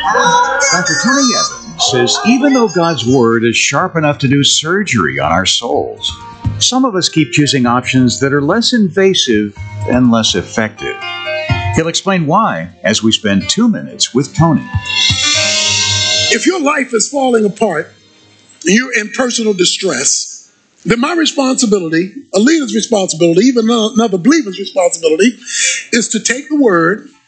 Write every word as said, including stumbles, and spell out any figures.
Doctor Tony Evans says even though God's Word is sharp enough to do surgery on our souls, some of us keep choosing options that are less invasive and less effective. He'll explain why as we spend two minutes with Tony. If your life is falling apart, you're in personal distress, then my responsibility, a leader's responsibility, even another believer's responsibility, is to take the Word